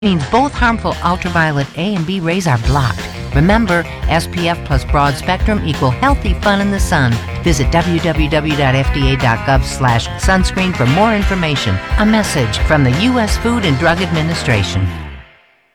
means both harmful ultraviolet A and B rays are blocked. Remember, SPF plus broad spectrum equal healthy fun in the sun. Visit www.fda.gov/sunscreen for more information. A message from the U.S. Food and Drug Administration.